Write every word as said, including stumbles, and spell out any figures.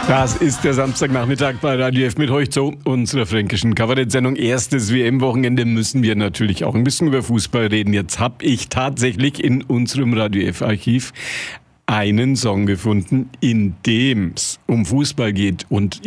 Das ist der Samstagnachmittag bei Radio F mit heute so unserer fränkischen Kabarett-Sendung. Erstes W M-Wochenende müssen wir natürlich auch ein bisschen über Fußball reden. Jetzt habe ich tatsächlich in unserem Radio F-Archiv einen Song gefunden, in dem es um Fußball geht und